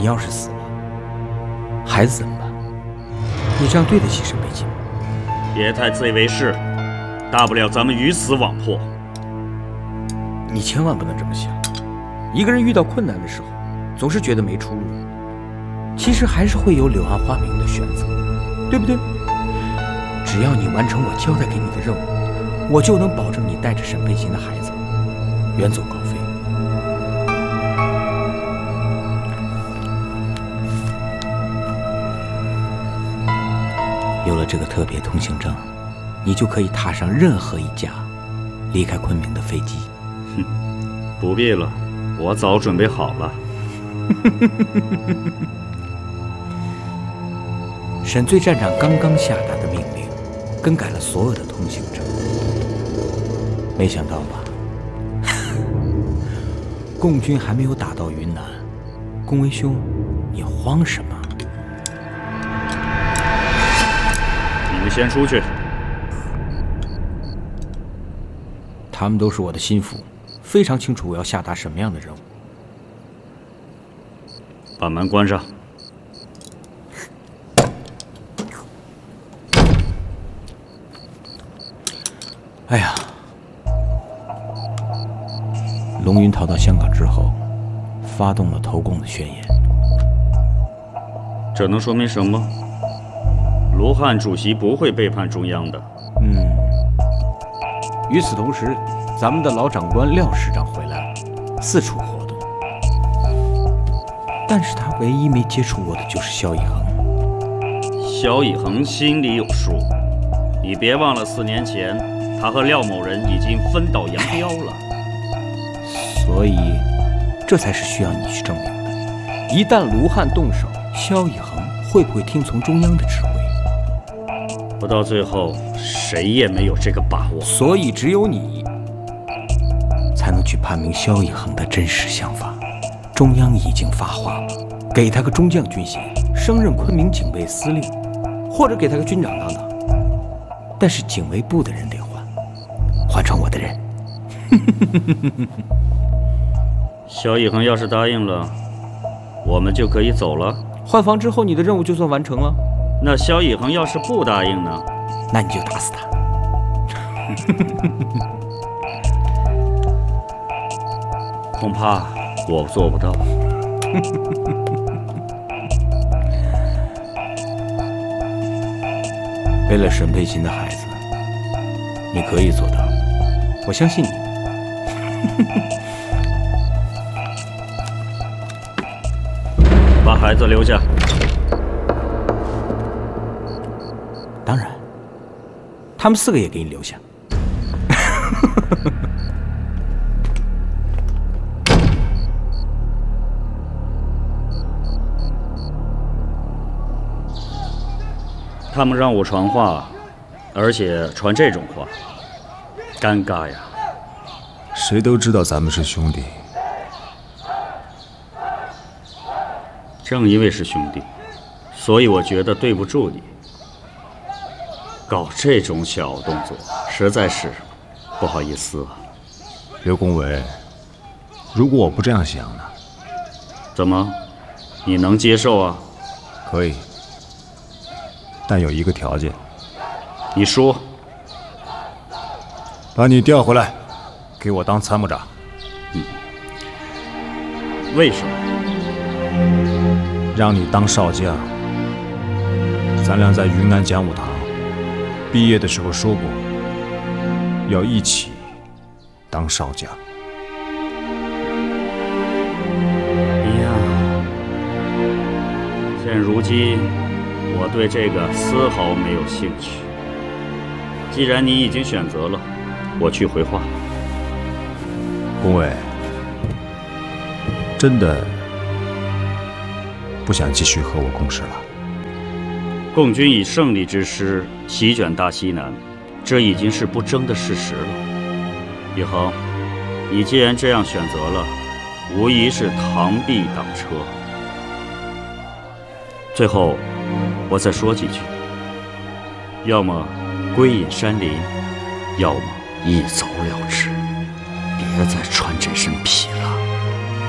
要是死了，孩子怎么办？你这样对得起沈北京吗？ 别太自以为是，大不了咱们鱼死网破。 你千万不能这么想。一个人遇到困难的时候，总是觉得没出路，其实还是会有柳暗花明的选择，对不对？只要你完成我交代给你的任务，我就能保证你带着沈北京的孩子远走高飞。有了这个特别通行证，你就可以踏上任何一架离开昆明的飞机。 哼，不必了，我早准备好了。 沈醉站长刚刚下达的命令，更改了所有的通行证。没想到吧？共军还没有打到云南，龚维兄，你慌什么？ 你们先出去。 他们都是我的心腹，非常清楚我要下达什么样的任务。 把门关上。 哎呀，龙云逃到香港之后，发动了投共的宣言。 这能说明什么？卢汉主席不会背叛中央的。 与此同时，咱们的老长官廖师长回来了，四处活动。但是他唯一没接触过的就是萧以恒。 萧以恒心里有数，你别忘了4年前，他和廖某人已经分道扬镳了。 所以，这才是需要你去证明的。一旦卢汉动手，萧以恒会不会听从中央的指挥？ 不到最后，谁也没有这个把握。 所以只有你才能去判明萧以恒的真实想法。中央已经发话了，给他个中将军衔，升任昆明警卫司令，或者给他个军长当当。但是警卫部的人得换成我的人。 萧以恒要是答应了，我们就可以走了。 换防之后，你的任务就算完成了。 那萧以恒要是不答应呢？ 那你就打死他。 恐怕我做不到。 为了沈佩琴的孩子，你可以做到，我相信你。 把孩子留下。 当然，他们4个也给你留下。 他们让我传话，而且传这种话，尴尬呀。 谁都知道咱们是兄弟。 正因为是兄弟，所以我觉得对不住你。搞这种小动作，实在是不好意思啊。 刘公伟，如果我不这样想呢？ 怎么？你能接受啊？ 可以，但有一个条件。 你说。 把你调回来，给我当参谋长。 为什么？ 让你当少将。咱俩在云南讲武堂毕业的时候说过，要一起当少将。 呀，现如今我对这个丝毫没有兴趣。既然你已经选择了，我去回话。 公伟，真的不想继续和我共事了。 共军以胜利之势席卷大西南，这已经是不争的事实了。以恒，你既然这样选择了，无疑是螳臂挡车。最后，我再说几句：要么归隐山林，要么一走了之，别再穿这身皮了。